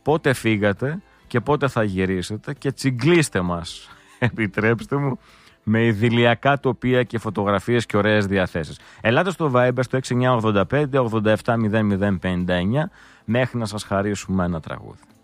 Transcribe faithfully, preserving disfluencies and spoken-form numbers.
πότε φύγατε και πότε θα γυρίσετε και τσιγκλίστε μας, επιτρέψτε μου, με ιδηλιακά τοπία και φωτογραφίες και ωραίες διαθέσεις. Ελάτε στο Viber στο έξι εννιά ογδόντα πέντε ογδόντα επτά μηδέν μηδέν πενήντα εννιά μέχρι να σας χαρίσουμε ένα τραγούδι.